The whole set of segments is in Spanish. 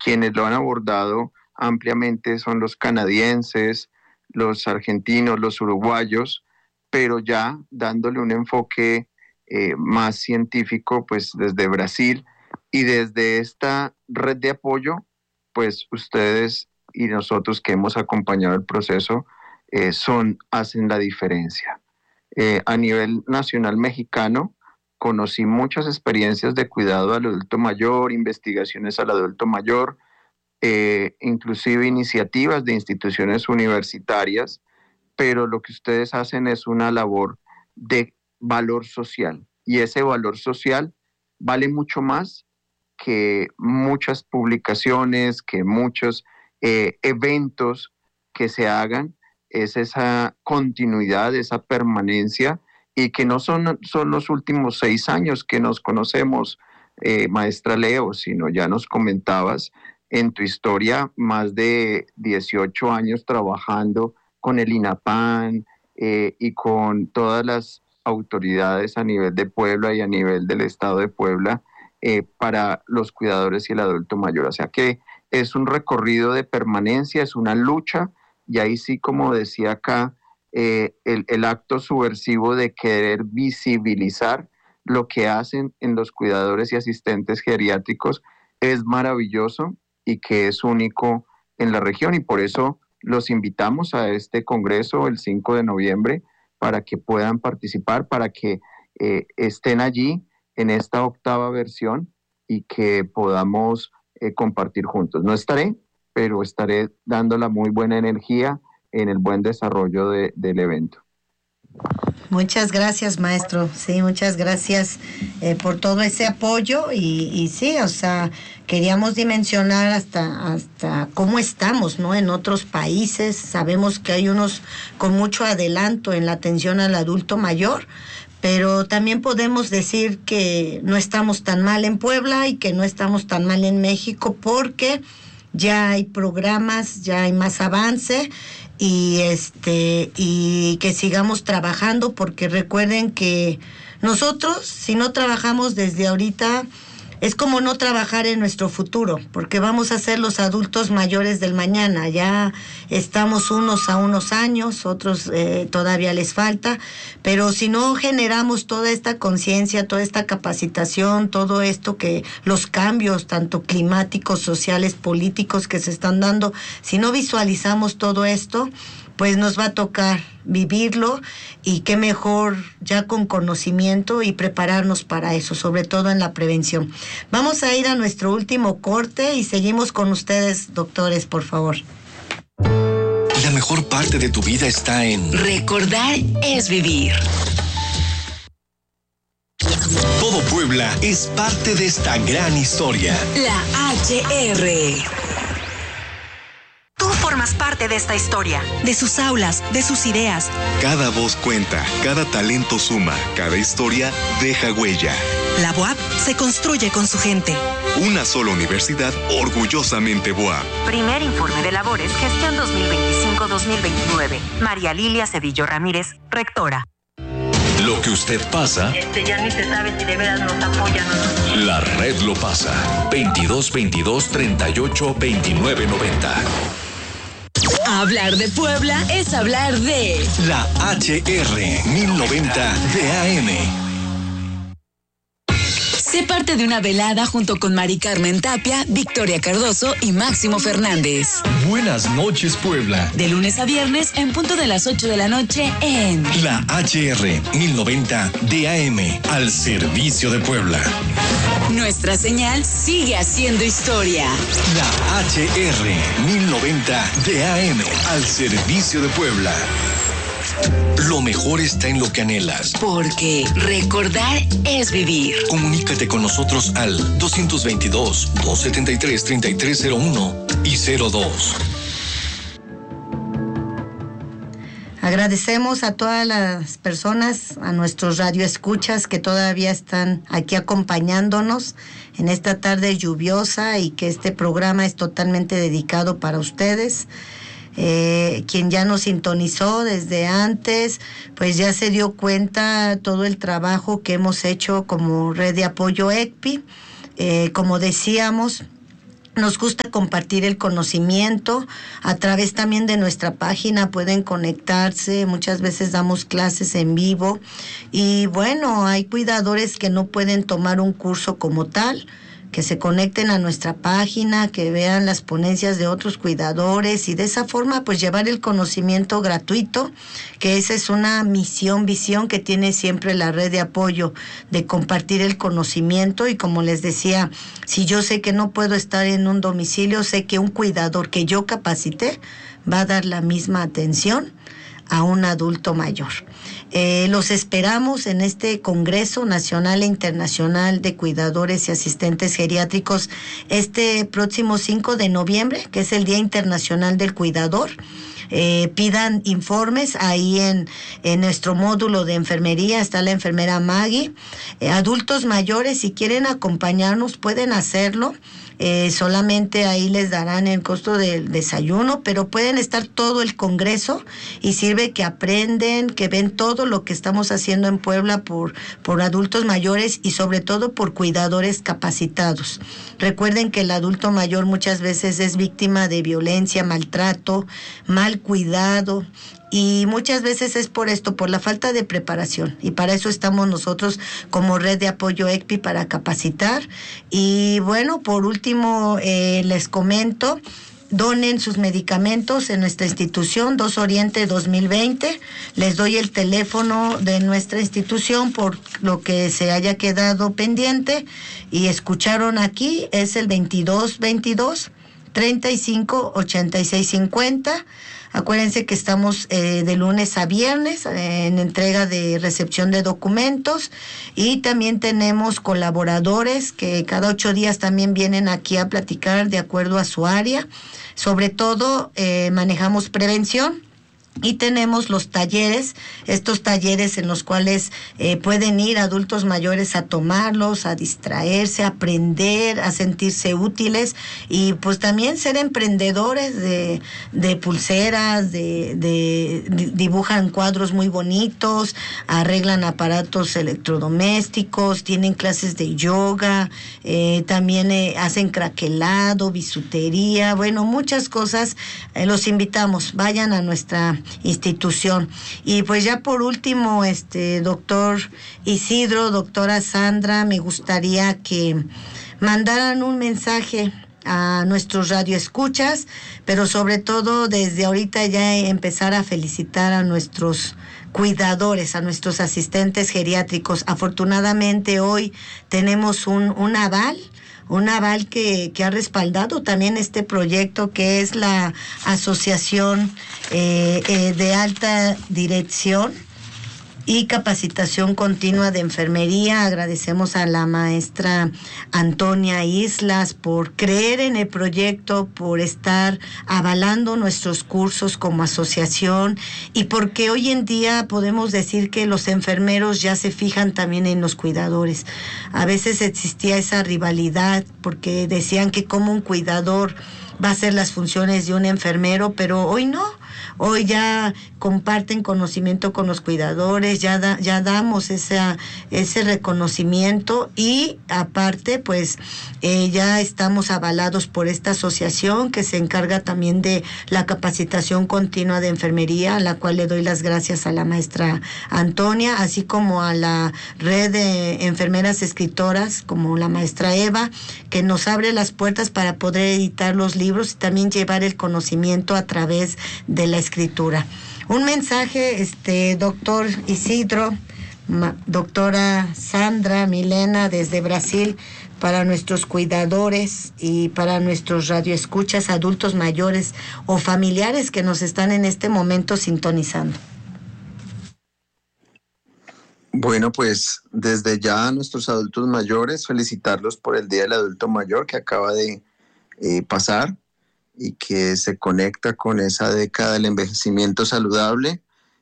quienes lo han abordado ampliamente son los canadienses, los argentinos, los uruguayos, pero ya dándole un enfoque más científico, pues desde Brasil, y desde esta red de apoyo, pues ustedes y nosotros que hemos acompañado el proceso hacen la diferencia. A nivel nacional mexicano, conocí muchas experiencias de cuidado al adulto mayor, investigaciones al adulto mayor, inclusive iniciativas de instituciones universitarias, pero lo que ustedes hacen es una labor de valor social, y ese valor social vale mucho más que muchas publicaciones, que muchos eventos que se hagan. Es esa continuidad, esa permanencia, y que no son los últimos 6 años que nos conocemos, maestra Leo, sino ya nos comentabas en tu historia más de 18 años trabajando con el INAPAN y con todas las autoridades a nivel de Puebla y a nivel del estado de Puebla para los cuidadores y el adulto mayor. O sea que es un recorrido de permanencia, es una lucha, y ahí sí, como decía acá, el acto subversivo de querer visibilizar lo que hacen en los cuidadores y asistentes geriátricos es maravilloso y que es único en la región, y por eso los invitamos a este congreso el 5 de noviembre para que puedan participar, para que estén allí en esta 8ª versión y que podamos compartir juntos. No estaré, pero estaré dando la muy buena energía en el buen desarrollo del evento. Muchas gracias, maestro. Sí, muchas gracias por todo ese apoyo y sí, o sea, queríamos dimensionar hasta cómo estamos, ¿no? En otros países sabemos que hay unos con mucho adelanto en la atención al adulto mayor, pero también podemos decir que no estamos tan mal en Puebla y que no estamos tan mal en México, porque ya hay programas, ya hay más avance, y que sigamos trabajando, porque recuerden que nosotros, si no trabajamos desde ahorita, es como no trabajar en nuestro futuro, porque vamos a ser los adultos mayores del mañana. Ya estamos unos a unos años, otros todavía les falta, pero si no generamos toda esta conciencia, toda esta capacitación, todo esto que los cambios, tanto climáticos, sociales, políticos que se están dando, si no visualizamos todo esto, pues nos va a tocar vivirlo, y qué mejor ya con conocimiento y prepararnos para eso, sobre todo en la prevención. Vamos a ir a nuestro último corte y seguimos con ustedes, doctores, por favor. La mejor parte de tu vida está en Recordar es vivir. Todo Puebla es parte de esta gran historia. La HR. Tú formas parte de esta historia, de sus aulas, de sus ideas. Cada voz cuenta, cada talento suma, cada historia deja huella. La BUAP se construye con su gente. Una sola universidad orgullosamente BUAP. Primer informe de labores, gestión 2025-2029. María Lilia Cedillo Ramírez, rectora. Lo que usted pasa, Ya ni se sabe si de veras nos apoyan o no. la red lo pasa. 2222 38 29 90. Hablar de Puebla es hablar de La HR 1090 de AM. Sé parte de una velada junto con Mari Carmen Tapia, Victoria Cardoso y Máximo Fernández. Buenas noches, Puebla. De lunes a viernes en punto de las 8 de la noche en La HR 1090 de AM, al servicio de Puebla. Nuestra señal sigue haciendo historia. La HR 1090 de AM, al servicio de Puebla. Lo mejor está en lo que anhelas. Porque recordar es vivir. Comunícate con nosotros al 222-273-3301 y 02. Agradecemos a todas las personas, a nuestros radioescuchas que todavía están aquí acompañándonos en esta tarde lluviosa, y que este programa es totalmente dedicado para ustedes. Quien ya nos sintonizó desde antes, pues ya se dio cuenta todo el trabajo que hemos hecho como red de apoyo ECPI. Como decíamos, Nos gusta compartir el conocimiento a través también de nuestra página, pueden conectarse, muchas veces damos clases en vivo y bueno, hay cuidadores que no pueden tomar un curso como tal, que se conecten a nuestra página, que vean las ponencias de otros cuidadores y de esa forma pues llevar el conocimiento gratuito, que esa es una visión que tiene siempre la red de apoyo, de compartir el conocimiento y como les decía, si yo sé que no puedo estar en un domicilio, sé que un cuidador que yo capacité va a dar la misma atención a un adulto mayor. Los esperamos en este Congreso Nacional e Internacional de Cuidadores y Asistentes Geriátricos este próximo 5 de noviembre, que es el Día Internacional del Cuidador. Pidan informes ahí en nuestro módulo de enfermería, está la enfermera Maggie. Adultos mayores, si quieren acompañarnos, pueden hacerlo. Solamente ahí les darán el costo del desayuno, pero pueden estar todo el congreso y sirve que aprenden, que ven todo lo que estamos haciendo en Puebla por adultos mayores y sobre todo por cuidadores capacitados. Recuerden que el adulto mayor muchas veces es víctima de violencia, maltrato, mal cuidado. Y muchas veces es por esto, por la falta de preparación. Y para eso estamos nosotros como Red de Apoyo ECPI para capacitar. Y bueno, por último, les comento, donen sus medicamentos en nuestra institución, 2 Oriente 2020. Les doy el teléfono de nuestra institución por lo que se haya quedado pendiente. Y escucharon aquí, es el 2222 35 86 50. Acuérdense que estamos de lunes a viernes en entrega de recepción de documentos y también tenemos colaboradores que cada 8 días también vienen aquí a platicar de acuerdo a su área. Sobre todo manejamos prevención. Y tenemos los talleres, estos talleres en los cuales pueden ir adultos mayores a tomarlos, a distraerse, a aprender, a sentirse útiles y pues también ser emprendedores de pulseras, dibujan cuadros muy bonitos, arreglan aparatos electrodomésticos, tienen clases de yoga, también hacen craquelado, bisutería, bueno, muchas cosas. Los invitamos, vayan a nuestra institución. Y pues ya por último, doctor Isidro, doctora Sandra, me gustaría que mandaran un mensaje a nuestros radioescuchas, pero sobre todo desde ahorita ya empezar a felicitar a nuestros cuidadores, a nuestros asistentes geriátricos. Afortunadamente hoy tenemos un aval que ha respaldado también este proyecto, que es la Asociación de Alta Dirección y Capacitación Continua de Enfermería. Agradecemos a la maestra Antonia Islas por creer en el proyecto, por estar avalando nuestros cursos como asociación y porque hoy en día podemos decir que los enfermeros ya se fijan también en los cuidadores. A veces existía esa rivalidad porque decían que como un cuidador va a hacer las funciones de un enfermero, pero hoy no. Hoy ya comparten conocimiento con los cuidadores, ya damos ese reconocimiento y aparte pues ya estamos avalados por esta asociación que se encarga también de la capacitación continua de enfermería, a la cual le doy las gracias a la maestra Antonia, así como a la red de enfermeras escritoras como la maestra Eva, que nos abre las puertas para poder editar los libros y también llevar el conocimiento a través de la escritura. Un mensaje, doctor Isidro, doctora Sandra, Milena, desde Brasil, para nuestros cuidadores y para nuestros radioescuchas, adultos mayores o familiares que nos están en este momento sintonizando. Bueno, pues desde ya a nuestros adultos mayores, felicitarlos por el Día del Adulto Mayor que acaba de pasar y que se conecta con esa década del envejecimiento saludable.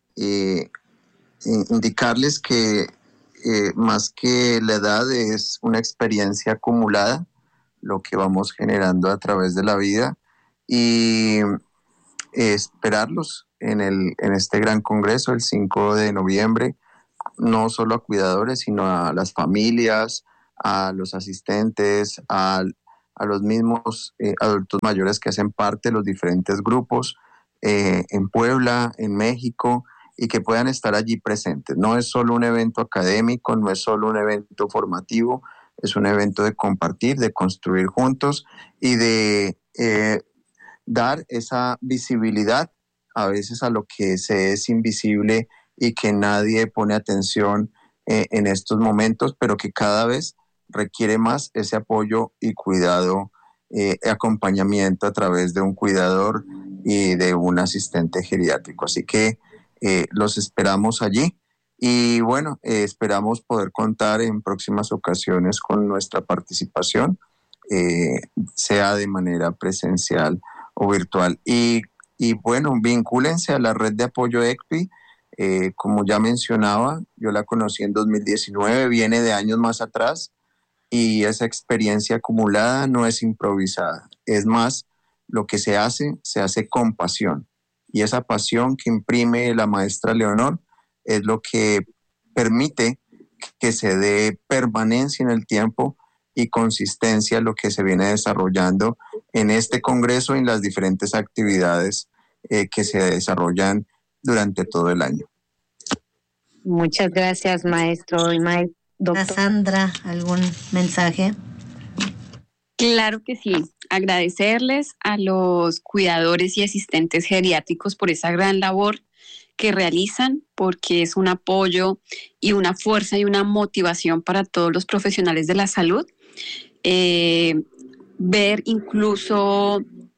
Indicarles que más que la edad es una experiencia acumulada, lo que vamos generando a través de la vida, y esperarlos en este gran congreso el 5 de noviembre, no solo a cuidadores, sino a las familias, a los asistentes, a a los mismos adultos mayores que hacen parte de los diferentes grupos en Puebla, en México, y que puedan estar allí presentes. No es solo un evento académico, no es solo un evento formativo, es un evento de compartir, de construir juntos y de dar esa visibilidad a veces a lo que se es invisible y que nadie pone atención en estos momentos, pero que cada vez requiere más ese apoyo y cuidado, acompañamiento a través de un cuidador y de un asistente geriátrico. Así que los esperamos allí y bueno, esperamos poder contar en próximas ocasiones con nuestra participación, sea de manera presencial o virtual. Y bueno, vincúlense a la red de apoyo ECPI. Como ya mencionaba, yo la conocí en 2019, viene de años más atrás y esa experiencia acumulada no es improvisada. Es más, lo que se hace con pasión. Y esa pasión que imprime la maestra Leonor es lo que permite que se dé permanencia en el tiempo y consistencia a lo que se viene desarrollando en este congreso y en las diferentes actividades que se desarrollan durante todo el año. Muchas gracias, maestro y doctor. Sandra, ¿algún mensaje? Claro que sí. Agradecerles a los cuidadores y asistentes geriátricos por esa gran labor que realizan, porque es un apoyo y una fuerza y una motivación para todos los profesionales de la salud. Ver incluso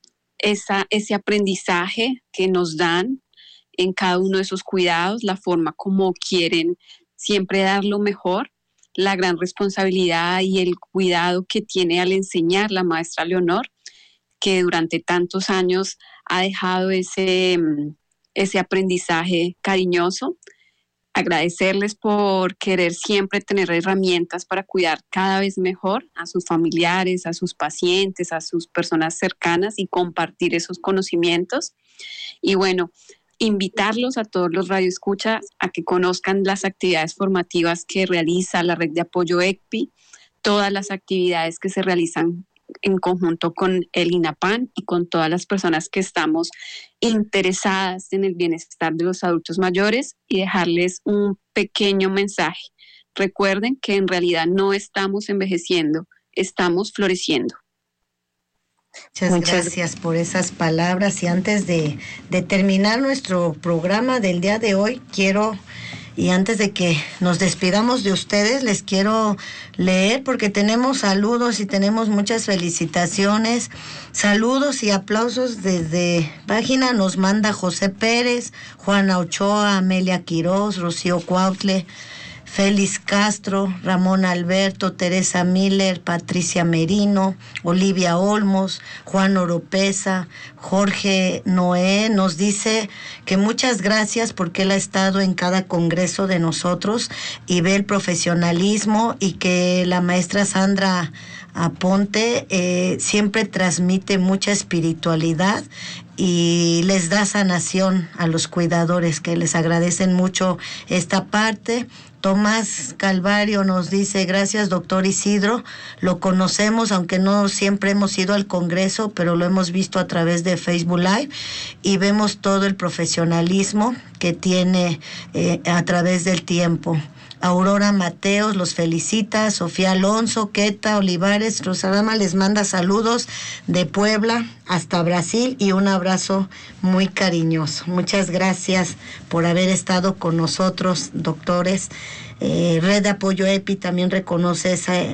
ese aprendizaje que nos dan en cada uno de esos cuidados, la forma como quieren siempre dar lo mejor, la gran responsabilidad y el cuidado que tiene al enseñar la maestra Leonor, que durante tantos años ha dejado ese aprendizaje cariñoso. Agradecerles por querer siempre tener herramientas para cuidar cada vez mejor a sus familiares, a sus pacientes, a sus personas cercanas y compartir esos conocimientos. Y bueno, invitarlos a todos los radioescuchas a que conozcan las actividades formativas que realiza la red de apoyo ECPI, todas las actividades que se realizan en conjunto con el INAPAN y con todas las personas que estamos interesadas en el bienestar de los adultos mayores, y dejarles un pequeño mensaje. Recuerden que en realidad no estamos envejeciendo, estamos floreciendo. Muchas gracias por esas palabras, y antes de terminar nuestro programa del día de hoy, y antes de que nos despidamos de ustedes, les quiero leer, porque tenemos saludos y tenemos muchas felicitaciones. Saludos y aplausos desde página nos manda José Pérez, Juana Ochoa, Amelia Quiroz, Rocío Cuautle, Félix Castro, Ramón Alberto, Teresa Miller, Patricia Merino, Olivia Olmos, Juan Oropesa, Jorge Noé nos dice que muchas gracias porque él ha estado en cada congreso de nosotros y ve el profesionalismo, y que la maestra Sandra Aponte siempre transmite mucha espiritualidad y les da sanación a los cuidadores, que les agradecen mucho esta parte. Tomás Calvario nos dice: gracias, doctor Isidro, lo conocemos, aunque no siempre hemos ido al congreso, pero lo hemos visto a través de Facebook Live y vemos todo el profesionalismo que tiene a través del tiempo. Aurora Mateos los felicita, Sofía Alonso, Queta Olivares, Rosalama les manda saludos de Puebla hasta Brasil y un abrazo muy cariñoso. Muchas gracias por haber estado con nosotros, doctores. Red de Apoyo EPI también reconoce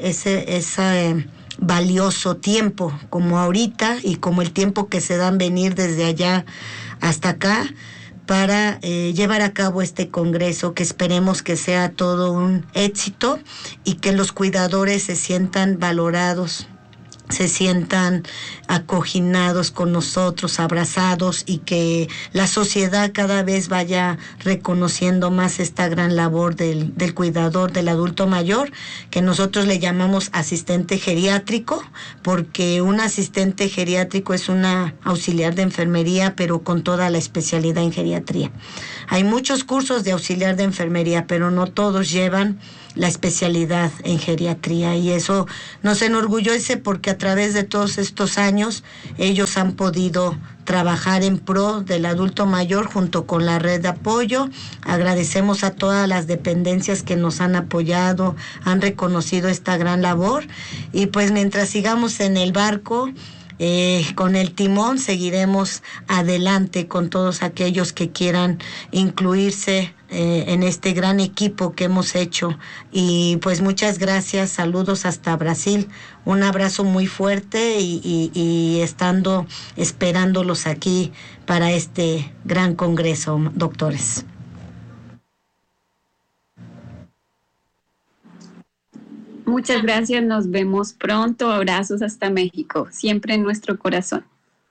ese valioso tiempo, como ahorita y como el tiempo que se dan venir desde allá hasta acá, para llevar a cabo este congreso, que esperemos que sea todo un éxito y que los cuidadores se sientan valorados, se sientan acoginados con nosotros, abrazados, y que la sociedad cada vez vaya reconociendo más esta gran labor del cuidador, del adulto mayor, que nosotros le llamamos asistente geriátrico, porque un asistente geriátrico es una auxiliar de enfermería, pero con toda la especialidad en geriatría. Hay muchos cursos de auxiliar de enfermería, pero no todos llevan la especialidad en geriatría, y eso nos enorgullece porque a través de todos estos años ellos han podido trabajar en pro del adulto mayor junto con la red de apoyo. Agradecemos a todas las dependencias que nos han apoyado, han reconocido esta gran labor, y pues mientras sigamos en el barco, con el timón, seguiremos adelante con todos aquellos que quieran incluirse en este gran equipo que hemos hecho. Y pues muchas gracias, saludos hasta Brasil, un abrazo muy fuerte y esperándolos aquí para este gran congreso, doctores. Muchas gracias, nos vemos pronto. Abrazos hasta México, siempre en nuestro corazón.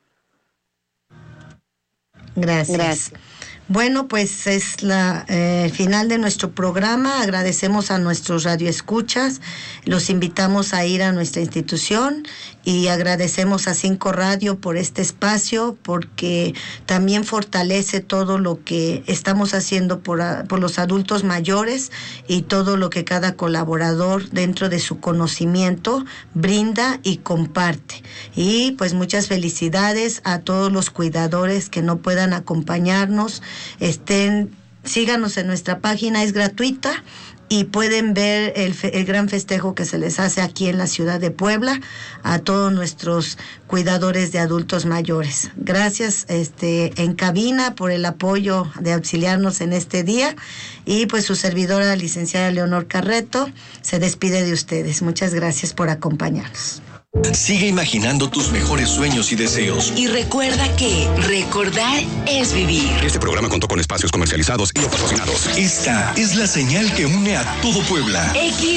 Gracias. Bueno, pues es el final de nuestro programa. Agradecemos a nuestros radioescuchas. Los invitamos a ir a nuestra institución y agradecemos a 5 Radio por este espacio, porque también fortalece todo lo que estamos haciendo por los adultos mayores y todo lo que cada colaborador dentro de su conocimiento brinda y comparte. Y pues muchas felicidades a todos los cuidadores que no puedan acompañarnos. Síganos en nuestra página, es gratuita, y pueden ver el gran festejo que se les hace aquí en la ciudad de Puebla a todos nuestros cuidadores de adultos mayores. Gracias en cabina por el apoyo de auxiliarnos en este día, y pues su servidora, licenciada Leonor Carreto, se despide de ustedes. Muchas gracias por acompañarnos. Sigue imaginando tus mejores sueños y deseos. Y recuerda que recordar es vivir. Este programa contó con espacios comercializados y o patrocinados. Esta es la señal que une a todo Puebla.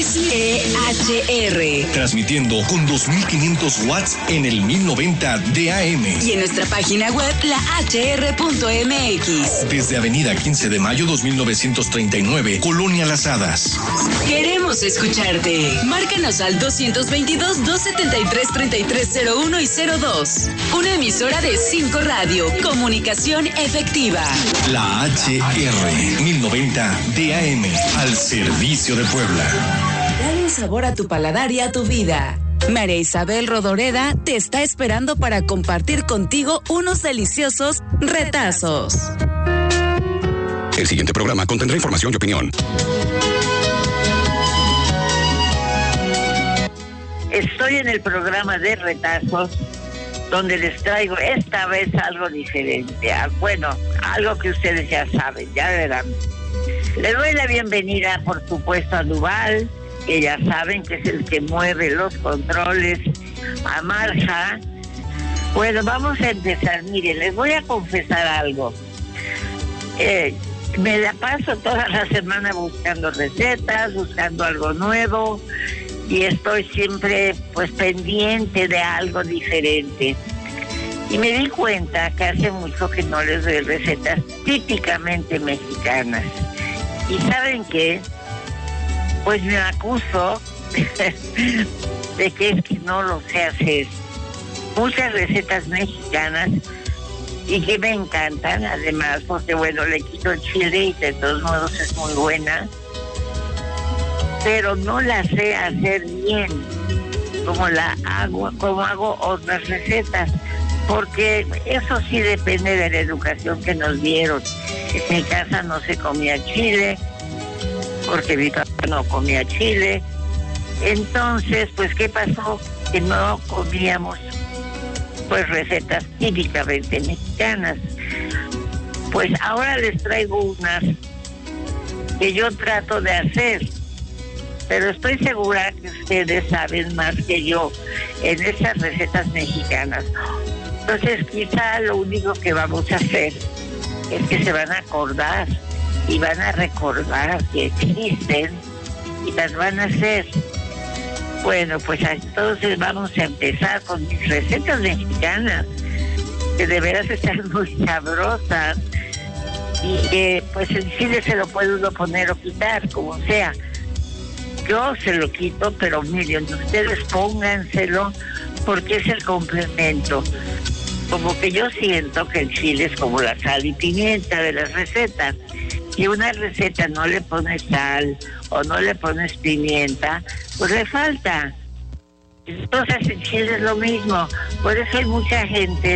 XEHR. Transmitiendo con 2500 watts en el 1090 de AM. Y en nuestra página web, lahr.mx. Desde Avenida 15 de Mayo 2939, Colonia Las Hadas. Queremos escucharte. Márcanos al 222-273-3301 y 02. Una emisora de 5 Radio. Comunicación efectiva. La HR 1090 DAM, al servicio de Puebla. Dale un sabor a tu paladar y a tu vida. María Isabel Rodoreda te está esperando para compartir contigo unos deliciosos retazos. El siguiente programa contendrá información y opinión. Estoy en el programa de retazos, donde les traigo esta vez algo diferente. Bueno, algo que ustedes ya saben, ya verán. Les doy la bienvenida, por supuesto, a Duval, que ya saben que es el que mueve los controles, a Marja. Bueno, vamos a empezar. Miren, les voy a confesar algo. Me la paso toda la semana buscando recetas, buscando algo nuevo, y estoy siempre pues pendiente de algo diferente. Y me di cuenta que hace mucho que no les doy recetas típicamente mexicanas. ¿Y saben qué? Pues me acuso de que es que no lo sé hacer. Muchas recetas mexicanas, y que me encantan además, porque bueno, le quito el chile y de todos modos es muy buena, pero no la sé hacer bien como hago otras recetas, porque eso sí depende de la educación que nos dieron. En mi casa no se comía chile, porque mi papá no comía chile. Entonces, pues, ¿qué pasó? Que no comíamos pues recetas típicamente mexicanas. Pues ahora les traigo unas que yo trato de hacer, pero estoy segura que ustedes saben más que yo en esas recetas mexicanas. Entonces quizá lo único que vamos a hacer es que se van a acordar y van a recordar que existen y las van a hacer. Bueno, pues entonces vamos a empezar con mis recetas mexicanas, que de veras están muy sabrosas, y que pues el chile se lo puede uno poner o quitar, como sea. Yo se lo quito, pero miren, ustedes pónganselo, porque es el complemento. Como que yo siento que el chile es como la sal y pimienta de las recetas. Si una receta no le pones sal o no le pones pimienta, pues le falta. Entonces en Chile es lo mismo. Por eso hay mucha gente